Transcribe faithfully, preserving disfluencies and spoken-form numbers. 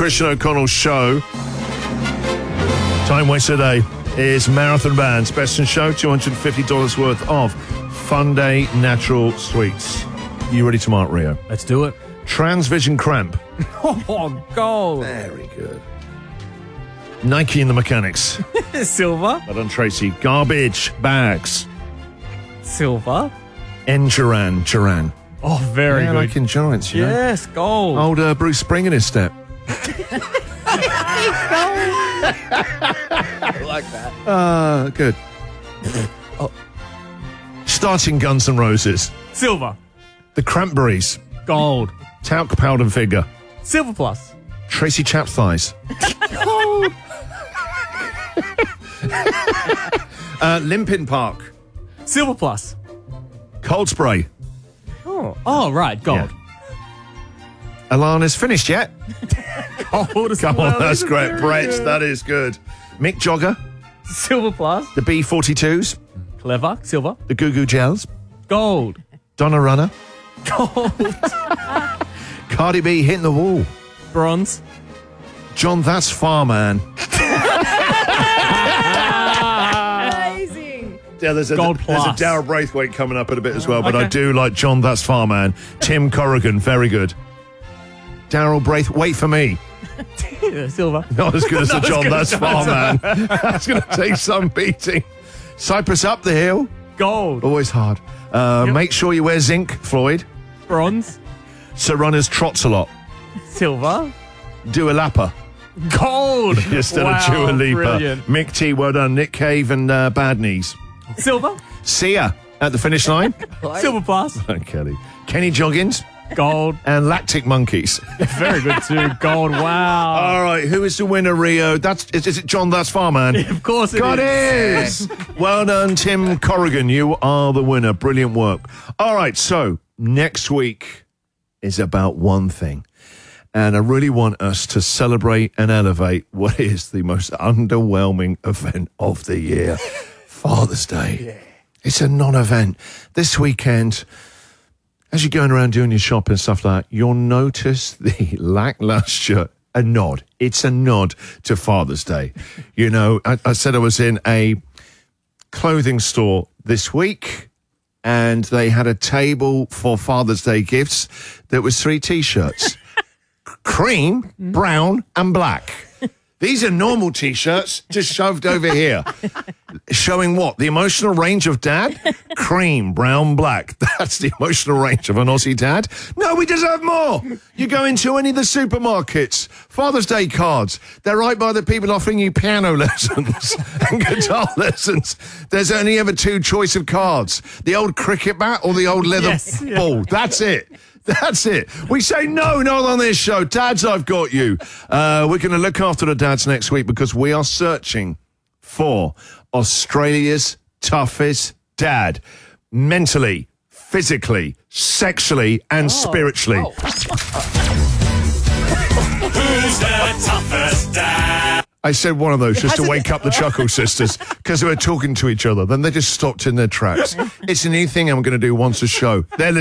Christian O'Connell Show. Time Waster Day is Marathon Bands. Best in Show, two hundred fifty dollars worth of Fun Day Natural Sweets. You ready to mark, Rio? Let's do it. Transvision Cramp. Oh, gold. Very good. Nike and the Mechanics. Silver. Well done, Tracy. Garbage Bags. Silver. Enduran, Duran. Oh, very yeah, good. like endurance, you know? Yes, gold. Old uh, Bruce Spring in his step. I like that. Uh, good. oh. Starting Guns N' Roses. Silver. The Cranberries. Gold. Talc Powder Vigor. Silver plus. Tracy Chap Thighs. Gold. uh, Limpin Park. Silver plus. Cold Spray. Oh, oh right, gold. Yeah. Alana's finished yet? Gold as Come well. on, that's great. Very Brett, good. that is good. Mick Jogger. Silver plus. The B forty-twos. Clever. Silver. The Goo Goo Gels. Gold. Donna Runner. Gold. Cardi B hitting the wall. Bronze. John That's Farman. Amazing. Yeah, there's a, Gold there's a plus. Darryl Braithwaite coming up in a bit as well, but Okay. I do like John That's Farman. Tim Corrigan, very good. Darryl Braithwaite, wait for me. Silver. Not as good as the Not as John good That's as John Farman. That's going to take some beating. Cypress Up the Hill. Gold. Always hard. Uh, Yep. Make sure you wear zinc, Floyd. Bronze. So runners trots a lot. Silver. Dua Lipa. Gold. Instead wow, of Dua Lipa. Brilliant. Mick T, well done. Nick Cave and uh, Bad Knees. Silver. Sia at the finish line. Silver plus. Kelly. Kenny Joggins Gold. and Lactic Monkeys. Very good too. Gold. Wow. All right, who is the winner, Rio? That's is, is it John That's Farman? Of course it God is. is. Well done, Tim Corrigan. You are the winner. Brilliant work. All right, so next week is about one thing. And I really want us to celebrate and elevate what is the most underwhelming event of the year, Father's Day. Yeah. It's a non-event. This weekend, as you're going around doing your shopping and stuff like that, you'll notice the lackluster, a nod. It's a nod to Father's Day. You know, I, I said I was in a clothing store this week, and they had a table for Father's Day gifts that was three T-shirts. Cream, brown, and black. These are normal T-shirts just shoved over here. Showing what? The emotional range of dad? Cream, brown, black. That's the emotional range of an Aussie dad. No, we deserve more. You go into any of the supermarkets, Father's Day cards. They're right by the people offering you piano lessons and guitar lessons. There's only ever two choice of cards. The old cricket bat or the old leather Yes, yeah. ball. That's it. That's it. We say no, not on this show. Dads, I've got you. Uh, we're going to look after the dads next week because we are searching for Australia's toughest dad. Mentally, physically, sexually, and spiritually. Who's the toughest dad? I said one of those just to wake up the Chuckle Sisters because they were talking to each other. Then they just stopped in their tracks. It's a new thing I'm going to do once a show. They're